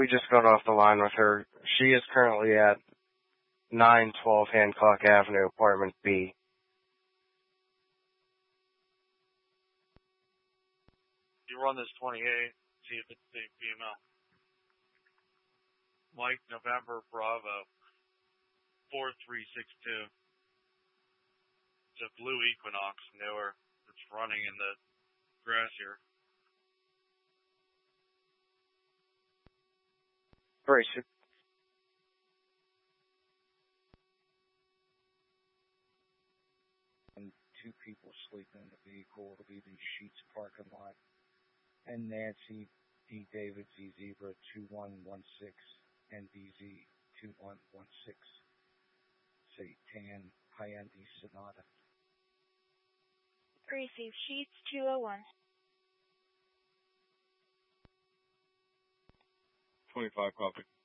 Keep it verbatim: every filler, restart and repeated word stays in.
we just got off the line with her. She is currently at nine twelve Hancock Avenue, apartment B. You run this twenty-eight, see if it's the same female. Mike, November, Bravo, four three six two. It's a blue Equinox, newer. It's running in the grass here. Brace it. And two people sleeping in the vehicle, leaving Sheets parking lot. And Nancy D. David Z. Zebra two one one six and B Z two one one six. Say Tan Hyundai Sonata. Receive Sheets two oh one. twenty-five copy.